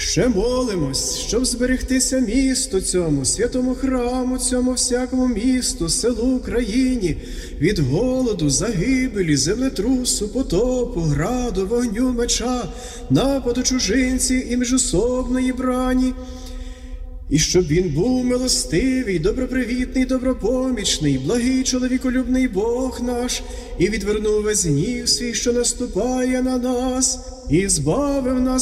Ще молимось, щоб зберегтися місту цьому, святому храму цьому, всякому місту, селу, Україні, від голоду, загибелі, землетрусу, потопу, граду, вогню, меча, нападу чужинців і міжособної брані. І щоб він був милостивий, добропривітний, добропомічний, благий, чоловіколюбний Бог наш, і відвернув весь гнів свій, що наступає на нас, і збавив нас